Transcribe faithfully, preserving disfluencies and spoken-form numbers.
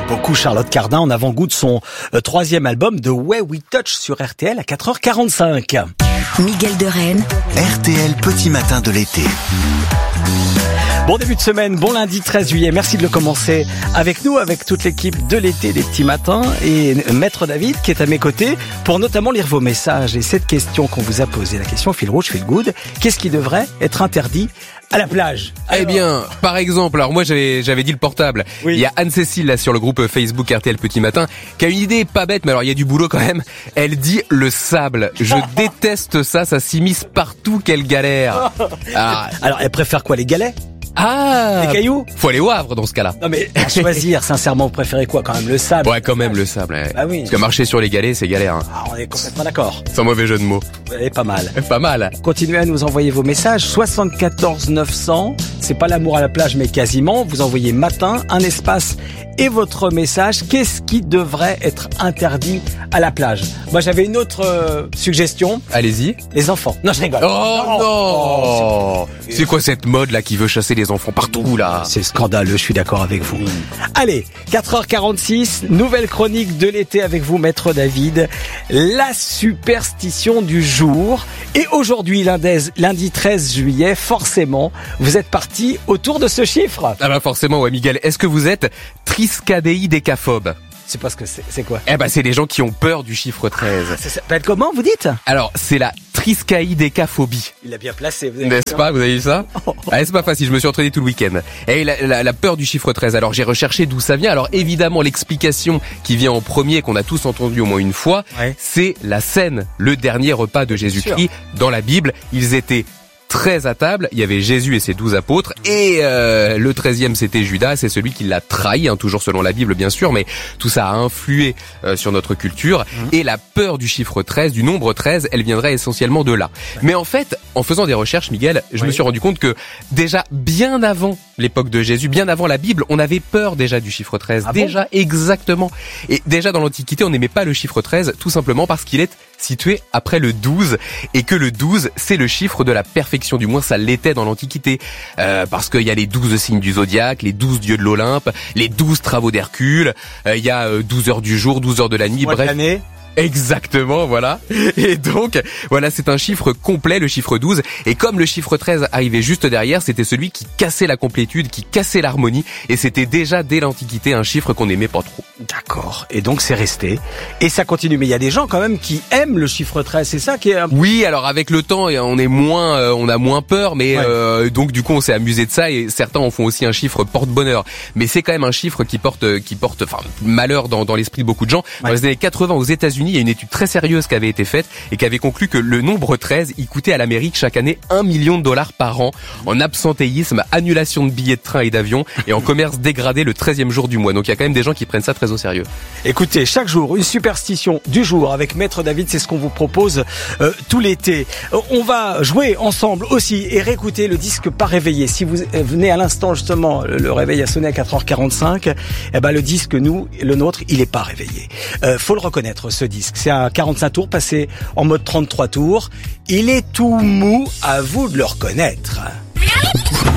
beaucoup Charlotte Cardin en avant-goût de son euh, troisième album The Way We Touch sur R T L à quatre heures quarante-cinq. Miguel de Rennes. R T L Petit Matin de l'été. Bon début de semaine, bon lundi treize juillet. Merci de le commencer avec nous, avec toute l'équipe de l'été des petits matins et Maître David qui est à mes côtés pour notamment lire vos messages. Et cette question qu'on vous a posée, la question fil rouge, fil good, qu'est-ce qui devrait être interdit à la plage? Alors... Eh bien, par exemple, alors moi j'avais j'avais dit le portable. Oui. Il y a Anne-Cécile là sur le groupe Facebook R T L Petit Matin qui a une idée pas bête, mais alors il y a du boulot quand même. Elle dit le sable. Je déteste ça, ça s'immisce partout, quelle galère. Ah. Alors elle préfère quoi, les galets? Ah, les cailloux? Faut aller au Havre dans ce cas-là. Non mais à choisir, sincèrement, vous préférez quoi quand même, le sable? Ouais, quand même le sable. Ouais. Ah oui. Parce que marcher sur les galets, c'est galère. Hein. Ah, on est complètement d'accord. Sans mauvais jeu de mots. Ouais, pas mal. Pas mal. Continuez à nous envoyer vos messages. soixante-quatorze neuf cents. C'est pas l'amour à la plage, mais quasiment. Vous envoyez matin, un espace et votre message. Qu'est-ce qui devrait être interdit à la plage? Moi, j'avais une autre euh, suggestion. Allez-y. Les enfants. Non, je rigole. Oh non, non. Oh, c'est quoi cette mode là qui veut chasser les enfants partout là? C'est scandaleux, je suis d'accord avec vous. Mmh. Allez, quatre heures quarante-six, nouvelle chronique de l'été avec vous, Maître David. La superstition du jour. Et aujourd'hui, lundi, lundi treize juillet, forcément, vous êtes parti autour de ce chiffre. Ah bah forcément, ouais, Miguel. Est-ce que vous êtes triskaidéidécaphobe? C'est pas ce que c'est. C'est quoi? Eh ben, c'est les gens qui ont peur du chiffre treize. Ah, ça s'appelle comment, vous dites? Alors, c'est la triskaidécaphobie. Il a bien placé. Vous N'est-ce pas? Vous avez vu ça? Ah, c'est pas facile. Je me suis entraîné tout le week-end. Et la, la, la peur du chiffre treize. Alors, j'ai recherché d'où ça vient. Alors, évidemment, l'explication qui vient en premier, qu'on a tous entendu au moins une fois, ouais. C'est la scène, le dernier repas de Jésus-Christ dans la Bible. Ils étaient treize à table, il y avait Jésus et ses douze apôtres, et euh, le treizième c'était Judas, c'est celui qui l'a trahi, hein, toujours selon la Bible bien sûr, mais tout ça a influé euh, sur notre culture, mmh. Et la peur du chiffre treize, du nombre treize, elle viendrait essentiellement de là. Mais en fait, en faisant des recherches, Miguel, je oui. me suis rendu compte que déjà bien avant l'époque de Jésus, bien avant la Bible, on avait peur déjà du chiffre treize, ah déjà bon exactement. Et déjà dans l'Antiquité, on n'aimait pas le chiffre treize, tout simplement parce qu'il est situé après le douze, et que le douze, c'est le chiffre de la perfection, du moins ça l'était dans l'Antiquité, euh, parce qu'il y a les douze signes du zodiaque, les douze dieux de l'Olympe, les douze travaux d'Hercule, euh, il y a euh, douze heures du jour, douze heures de la nuit, bref. L'année. Exactement, voilà. Et donc, voilà, c'est un chiffre complet, le chiffre douze. Et comme le chiffre treize arrivait juste derrière, c'était celui qui cassait la complétude, qui cassait l'harmonie. Et c'était déjà, dès l'Antiquité, un chiffre qu'on n'aimait pas trop. D'accord. Et donc, c'est resté. Et ça continue. Mais il y a des gens, quand même, qui aiment le chiffre treize. C'est ça qui est... Oui, alors, avec le temps, on est moins, euh, on a moins peur. Mais ouais. euh, donc, du coup, on s'est amusé de ça. Et certains en font aussi un chiffre porte-bonheur. Mais c'est quand même un chiffre qui porte, qui porte, enfin, malheur dans, dans l'esprit de beaucoup de gens. Ouais. Dans les années quatre-vingts, aux États-Unis, il y a une étude très sérieuse qui avait été faite et qui avait conclu que le nombre treize, il coûtait à l'Amérique chaque année un million de dollars par an en absentéisme, annulation de billets de train et d'avion et en commerce dégradé le treizième jour du mois. Donc il y a quand même des gens qui prennent ça très au sérieux. Écoutez, chaque jour, une superstition du jour avec Maître David, c'est ce qu'on vous propose euh, tout l'été. Euh, on va jouer ensemble aussi et réécouter le disque pas réveillé. Si vous venez à l'instant justement, le réveil a sonné à quatre heures quarante-cinq, eh ben le disque, nous, le nôtre, il est pas réveillé. Euh, faut le reconnaître, ce disque. C'est à quarante-cinq tours, passé en mode trente-trois tours. Il est tout mou, à vous de le reconnaître.